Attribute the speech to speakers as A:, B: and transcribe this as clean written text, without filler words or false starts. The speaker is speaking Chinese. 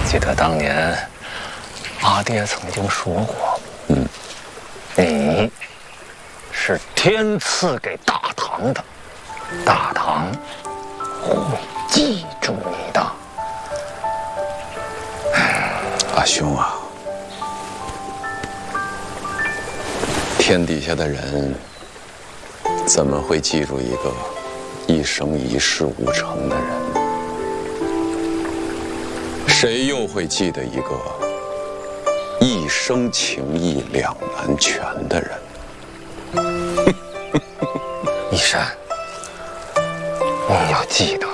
A: 记得当年阿爹曾经说过，你是天赐给大唐的，大唐会记住你的。
B: 阿兄啊，天底下的人怎么会记住一个一生一世无成的人？谁又会记得一个一生情义两难全的人？
A: 一山，你要记得，